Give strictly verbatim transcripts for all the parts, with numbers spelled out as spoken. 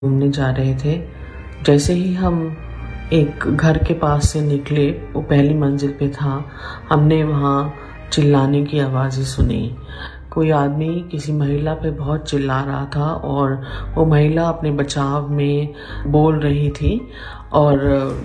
घूमने जा रहे थे। जैसे ही हम एक घर के पास से निकले, वो पहली मंजिल पे था, हमने वहाँ चिल्लाने की आवाज़ें सुनी। कोई आदमी किसी महिला पे बहुत चिल्ला रहा था और वो महिला अपने बचाव में बोल रही थी और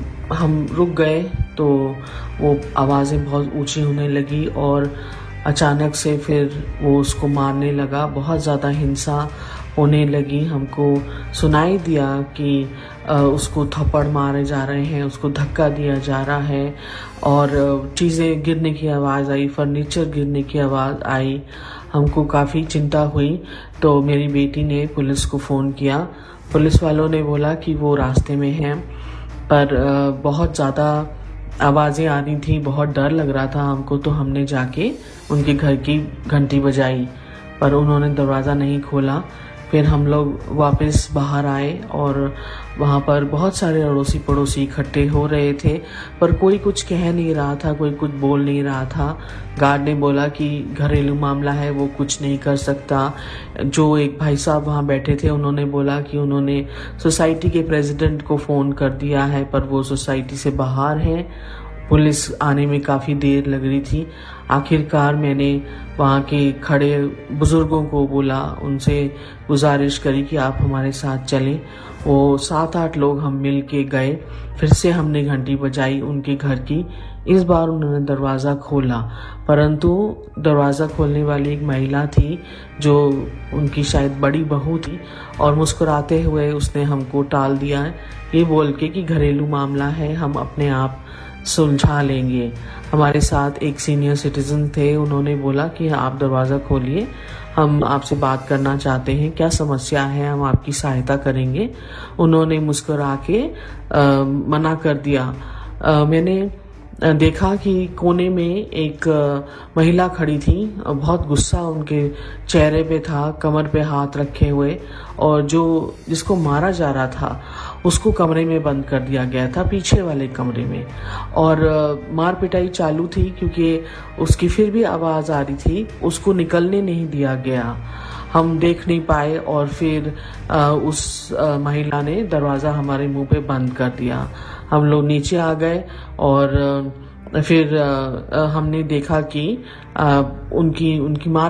हम रुक गए तो वो आवाज़ें बहुत ऊंची होने लगी और अचानक से फिर वो उसको मारने लगा। बहुत ज़्यादा हिंसा होने लगी। हमको सुनाई दिया कि उसको थप्पड़ मारे जा रहे हैं, उसको धक्का दिया जा रहा है और चीज़ें गिरने की आवाज़ आई, फर्नीचर गिरने की आवाज़ आई। हमको काफ़ी चिंता हुई तो मेरी बेटी ने पुलिस को फ़ोन किया। पुलिस वालों ने बोला कि वो रास्ते में हैं, पर बहुत ज़्यादा आवाज़ें आ रही थी, बहुत डर लग रहा था हमको। तो हमने जाके उनके घर की घंटी बजाई, पर उन्होंने दरवाज़ा नहीं खोला। फिर हम लोग वापस बाहर आए और वहाँ पर बहुत सारे अड़ोसी पड़ोसी इकट्ठे हो रहे थे, पर कोई कुछ कह नहीं रहा था, कोई कुछ बोल नहीं रहा था। गार्ड ने बोला कि घरेलू मामला है, वो कुछ नहीं कर सकता। जो एक भाई साहब वहाँ बैठे थे, उन्होंने बोला कि उन्होंने सोसाइटी के प्रेसिडेंट को फ़ोन कर दिया है, पर वो सोसाइटी से बाहर हैं। पुलिस आने में काफ़ी देर लग रही थी। आखिरकार मैंने वहाँ के खड़े बुज़ुर्गों को बोला, उनसे गुजारिश करी कि आप हमारे साथ चलें। वो सात आठ लोग हम मिल के गए। फिर से हमने घंटी बजाई उनके घर की। इस बार उन्होंने दरवाज़ा खोला, परंतु दरवाज़ा खोलने वाली एक महिला थी जो उनकी शायद बड़ी बहू थी और मुस्कुराते हुए उसने हमको टाल दिया, ये बोल के कि घरेलू मामला है, हम अपने आप सुलझा लेंगे। हमारे साथ एक सीनियर सिटीजन थे, उन्होंने बोला कि आप दरवाज़ा खोलिए, हम आपसे बात करना चाहते हैं, क्या समस्या है, हम आपकी सहायता करेंगे। उन्होंने मुस्कुरा के आ, मना कर दिया। आ, मैंने देखा कि कोने में एक महिला खड़ी थी, बहुत गुस्सा उनके चेहरे पे था, कमर पे हाथ रखे हुए, और जो जिसको मारा जा रहा था उसको कमरे में बंद कर दिया गया था, पीछे वाले कमरे में, और मार पिटाई चालू थी क्योंकि उसकी फिर भी आवाज़ आ रही थी, उसको निकलने नहीं दिया गया। हम देख नहीं पाए और फिर आ, उस आ, महिला ने दरवाज़ा हमारे मुंह पे बंद कर दिया। हम लोग नीचे आ गए और फिर आ, हमने देखा कि आ, उनकी उनकी माँ